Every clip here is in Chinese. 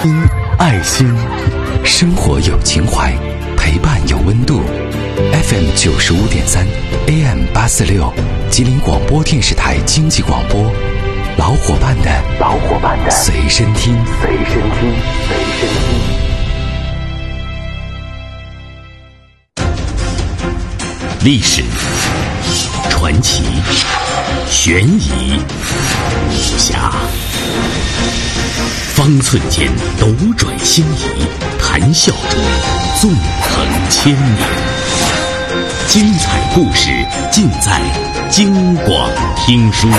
音爱心，生活有情怀，陪伴有温度。FM 95.3 AM 846，吉林广播电视台经济广播，老伙伴的随身听。历史、传奇、悬疑、武侠，方寸间斗转星移，谈笑中纵横千年。精彩故事尽在京广听书。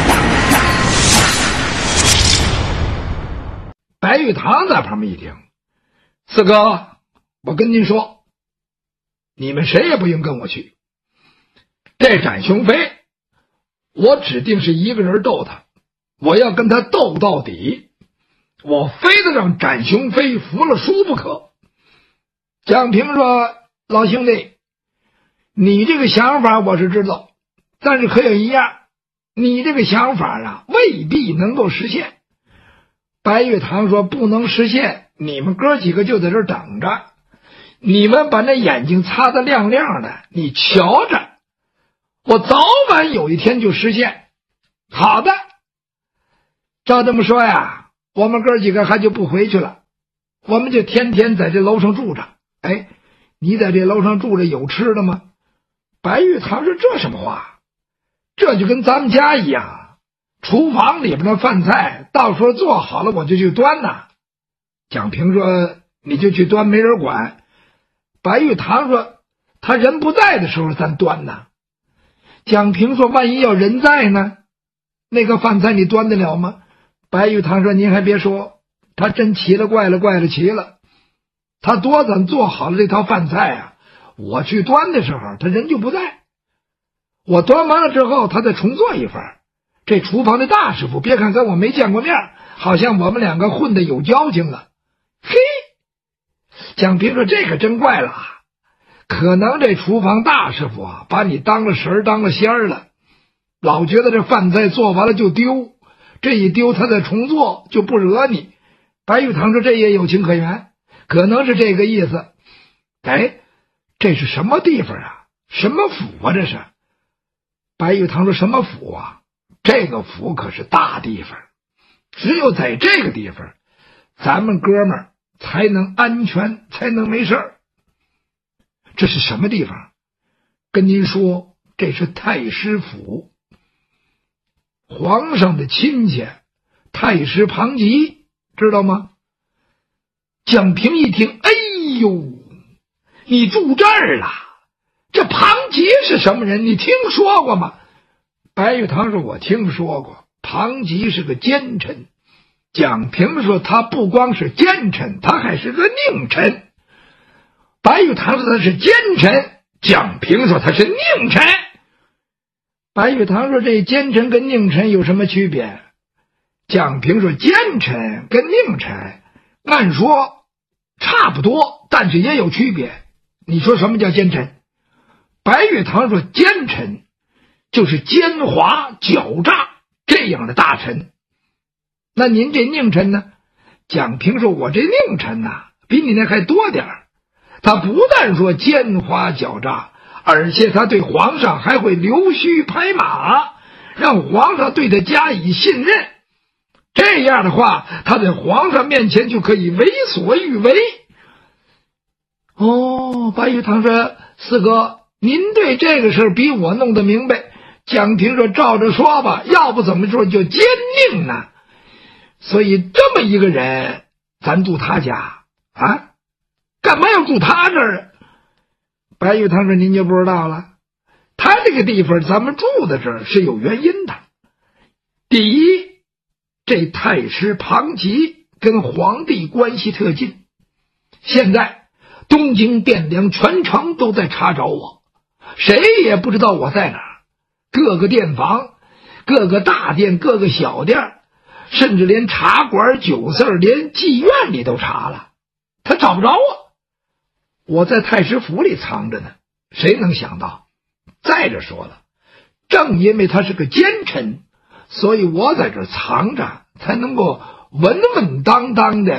白玉堂在旁边一听，四哥，我跟您说，你们谁也不用跟我去。这展雄飞，我指定是一个人斗他，我要跟他斗到底，我非得让展雄飞服了输不可。蒋平说，老兄弟，你这个想法我是知道，但是可有一样，你这个想法啊未必能够实现。白玉堂说，不能实现，你们哥几个就在这儿等着，你们把那眼睛擦得亮亮的，你瞧着，我早晚有一天就实现。好的，照这么说呀，我们哥几个还就不回去了，我们就天天在这楼上住着。哎，你在这楼上住着有吃的吗？白玉堂说，这什么话，这就跟咱们家一样，厨房里边的饭菜到时候做好了我就去端呐。蒋平说，你就去端，没人管。白玉堂说，他人不在的时候咱端呐。蒋平说，万一要人在呢，那个饭菜你端得了吗？白玉堂说，您还别说，他真奇了怪了奇了，他多咱做好了这套饭菜啊，我去端的时候他人就不在，我端完了之后他再重做一份。这厨房的大师傅别看跟我没见过面，好像我们两个混得有交情了。嘿，蒋平说，这可真怪了，可能这厨房大师傅啊把你当了神当了仙了，老觉得这饭菜做完了就丢，这一丢他再重做就不惹你。白玉堂说，这也有情可原，可能是这个意思。哎，这是什么地方啊？什么府啊这是？白玉堂说，什么府啊？这个府可是大地方，只有在这个地方咱们哥们儿才能安全，才能没事儿。这是什么地方？跟您说，这是太师府，皇上的亲戚太师庞吉，知道吗？蒋平一听，哎呦，你住这儿了？这庞吉是什么人？你听说过吗？白玉堂说，我听说过，庞吉是个奸臣。蒋平说，他不光是奸臣，他还是个佞臣。白玉堂说他是奸臣，蒋平说他是佞臣。白玉堂说，这奸臣跟佞臣有什么区别？蒋平说，奸臣跟佞臣按说差不多，但是也有区别。你说什么叫奸臣？白玉堂说，奸臣就是奸猾狡诈这样的大臣。那您这佞臣呢？蒋平说，我这佞臣呐比你那还多点儿。他不但说奸猾狡诈，而且他对皇上还会溜须拍马，让皇上对他加以信任。这样的话，他在皇上面前就可以为所欲为。哦，白玉堂说，四哥，您对这个事比我弄得明白。蒋平说，照着说吧，要不怎么说就奸佞呢？所以这么一个人，咱住他家啊？干嘛要住他这儿啊？白玉堂说，您就不知道了，他这个地方咱们住的这儿是有原因的。第一，这太师庞吉跟皇帝关系特近，现在东京汴梁全城都在查找我，谁也不知道我在哪儿。各个店房，各个大店，各个小店，甚至连茶馆酒肆连妓院里都查了，他找不着我在太师府里藏着呢，谁能想到？再者说了，正因为他是个奸臣，所以我在这藏着，才能够稳稳当当的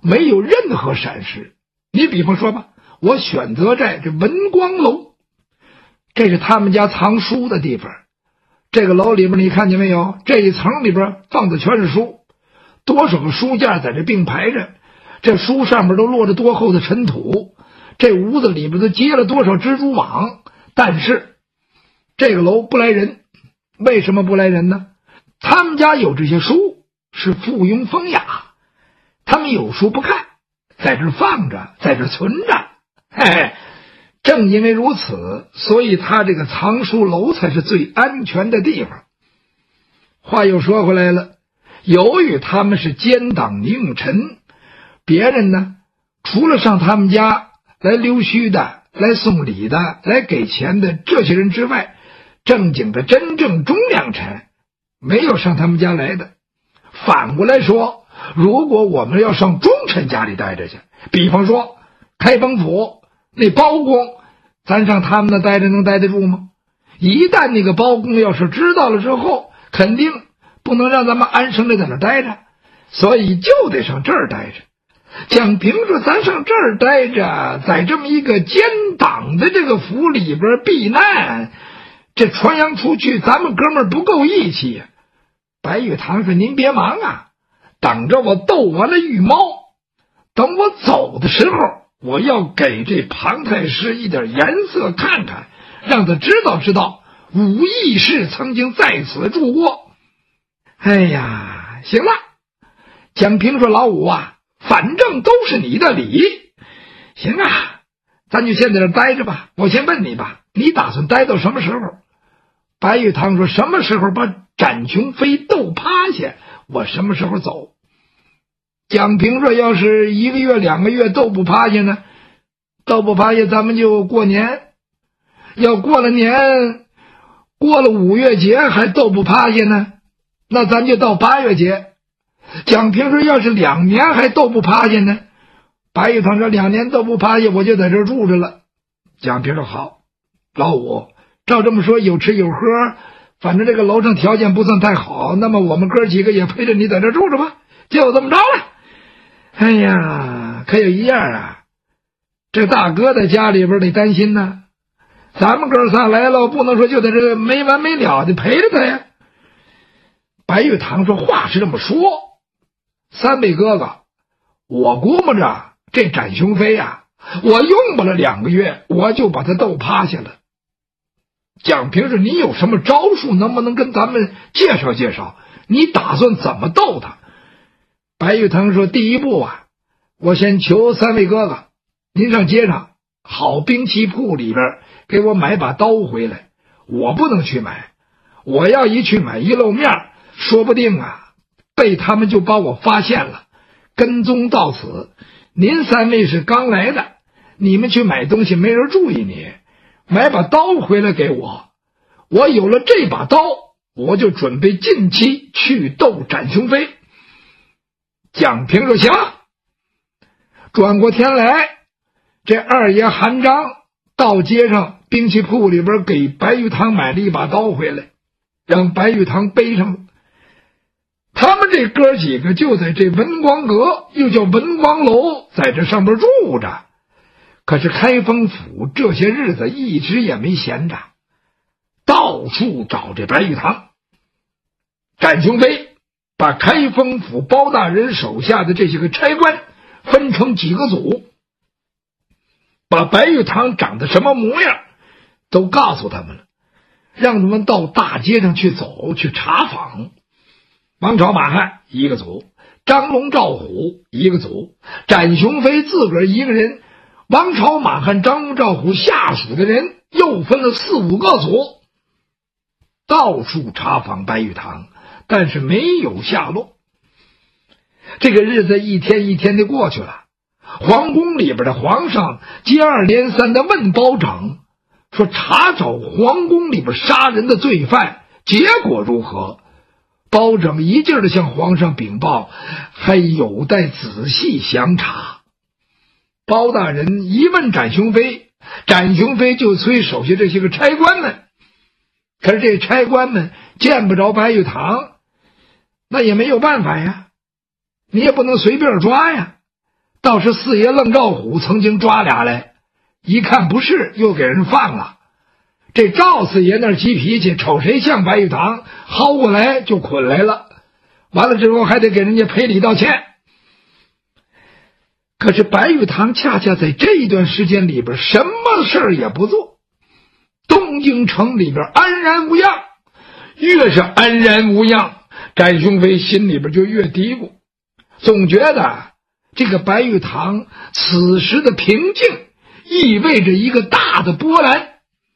没有任何闪失。你比方说吧，我选择在这文光楼，这是他们家藏书的地方。这个楼里边你看见没有，这一层里边放的全是书，多少个书架在这并排着，这书上面都落着多厚的尘土，这屋子里边都结了多少蜘蛛网。但是这个楼不来人，为什么不来人呢？他们家有这些书是附庸风雅，他们有书不看，在这放着，在这存着。正因为如此，所以他这个藏书楼才是最安全的地方。话又说回来了，由于他们是奸党佞臣，别人呢除了上他们家来溜须的、来送礼的、来给钱的这些人之外，正经的真正忠良臣没有上他们家来的。反过来说，如果我们要上忠臣家里待着去，比方说开封府那包公，咱上他们那待着能待得住吗？一旦那个包公要是知道了之后，肯定不能让咱们安生的在那待着，所以就得上这儿待着。蒋平说咱上这儿待着，在这么一个奸党的这个府里边避难，这传扬出去咱们哥们儿不够义气呀。白玉堂说您别忙啊，等着我斗完了玉猫，等我走的时候，我要给这庞太师一点颜色看看，让他知道武义士曾经在此住过。哎呀，行了，蒋平说老五啊，反正都是你的理，行啊，咱就先在这待着吧。我先问你吧，你打算待到什么时候？白玉堂说什么时候把展雄飞斗趴下，我什么时候走。蒋平说要是1个月2个月斗不趴下呢？斗不趴下咱们就过年，要过了年，过了5月节还斗不趴下呢，那咱就到8月节。蒋平说要是2年还斗不趴下呢？白玉堂说2年斗不趴下，我就在这儿住着了。蒋平说好，老五照这么说，有吃有喝，反正这个楼上条件不算太好，那么我们哥几个也陪着你在这儿住着吧，就这么着了。哎呀，可有一样啊，这大哥在家里边得担心呢，咱们哥仨来了，不能说就在这没完没了的陪着他呀。白玉堂说话是这么说，3位哥哥，我估摸着这展雄飞啊，我用不了2个月，我就把他斗趴下了。蒋平说你有什么招数，能不能跟咱们介绍介绍？你打算怎么斗他？白玉堂说第一步啊，我先求3位哥哥，您上街上好兵器铺里边给我买把刀回来。我不能去买，我要一去买一露面，说不定啊被他们就把我发现了，跟踪到此。您3位是刚来的，你们去买东西没人注意你，买把刀回来给我，我有了这把刀，我就准备近期去斗展雄飞。蒋平说行。转过天来，这二爷韩章到街上兵器铺里边给白玉堂买了一把刀回来，让白玉堂背上了。他们这哥几个就在这文光阁，又叫文光楼，在这上边住着。可是开封府这些日子一直也没闲着，到处找这白玉堂。展雄飞把开封府包大人手下的这些个差官分成几个组，把白玉堂长得什么模样都告诉他们了，让他们到大街上去走，去查访。王朝马汉一个组，张龙赵虎一个组，展雄飞自个儿一个人，王朝马汉张龙赵虎下属的人又分了4、5个组，到处查访白玉堂，但是没有下落。这个日子一天一天的过去了，皇宫里边的皇上接二连三的问包拯，说查找皇宫里边杀人的罪犯，结果如何？包拯一劲儿的向皇上禀报，还有待仔细详查。包大人一问展雄飞，展雄飞就催手下这些个差官们，可是这差官们见不着白玉堂，那也没有办法呀，你也不能随便抓呀。 倒是四爷愣赵虎曾经抓俩来，一看不是，又给人放了。这赵四爷那急脾气，瞅谁像白玉堂，薅过来就捆来了。完了之后还得给人家赔礼道歉。可是白玉堂恰恰在这一段时间里边什么事儿也不做，东京城里边安然无恙。越是安然无恙，展雄飞心里边就越嘀咕，总觉得这个白玉堂此时的平静意味着一个大的波澜。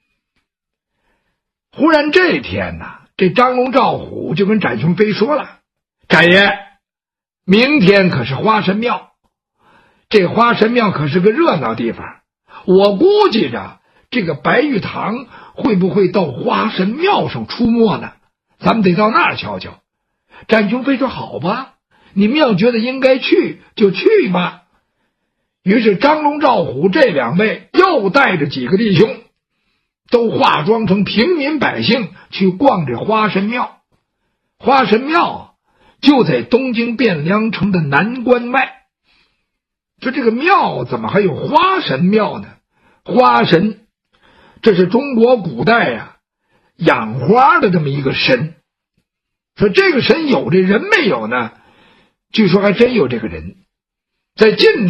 忽然这天这张龙赵虎就跟展雄飞说了，展爷，明天可是花神庙，这花神庙可是个热闹地方，我估计着这个白玉堂会不会到花神庙上出没呢？咱们得到那儿瞧瞧。展雄飞说好吧，你们要觉得应该去就去吧。于是张龙赵虎这两位又带着几个弟兄，都化妆成平民百姓去逛这花神庙。花神庙就在东京汴梁城的南关外。说这个庙怎么还有花神庙呢？花神，这是中国古代养花的这么一个神。说这个神有这人没有呢？据说还真有这个人。在晋